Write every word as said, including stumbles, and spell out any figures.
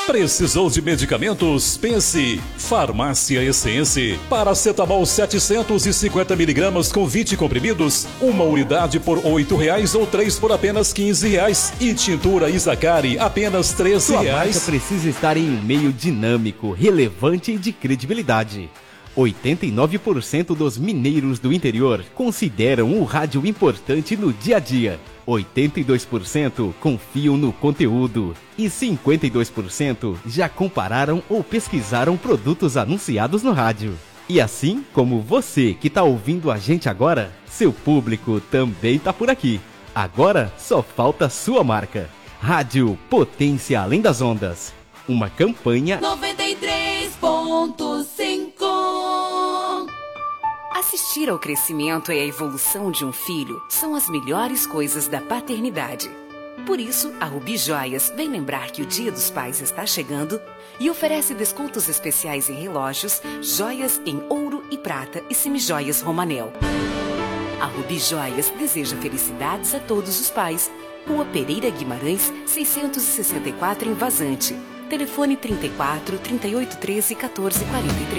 Precisou de medicamentos? Pense. Farmácia Essência. Paracetamol setecentos e cinquenta miligramas com vinte comprimidos. Uma unidade por oito reais ou três por apenas quinze reais. E tintura Isacari apenas treze Sua reais. marca precisa estar em um meio dinâmico, relevante e de credibilidade. oitenta e nove por cento dos mineiros do interior consideram o rádio importante no dia a dia. oitenta e dois por cento confiam no conteúdo e cinquenta e dois por cento já compararam ou pesquisaram produtos anunciados no rádio. E assim como você que está ouvindo a gente agora, seu público também está por aqui. Agora só falta a sua marca. Rádio Potência Além das Ondas. Uma campanha noventa e três ponto cinco. Assistir ao crescimento e à evolução de um filho são as melhores coisas da paternidade. Por isso, a Rubi Joias vem lembrar que o Dia dos Pais está chegando e oferece descontos especiais em relógios, joias em ouro e prata e semijoias Romanel. A Rubi Joias deseja felicidades a todos os pais. Rua Pereira Guimarães, seiscentos e sessenta e quatro em Vazante. Telefone trinta e quatro, trinta e oito, treze, quatorze, quarenta e três.